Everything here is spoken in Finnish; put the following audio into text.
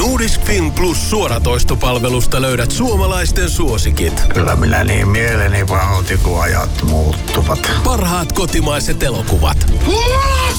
Nordisk Film Plus suoratoistopalvelusta löydät suomalaisten suosikit. Kyllä minä niin mieleni pahoitin, kun ajat muuttuvat. Parhaat kotimaiset elokuvat.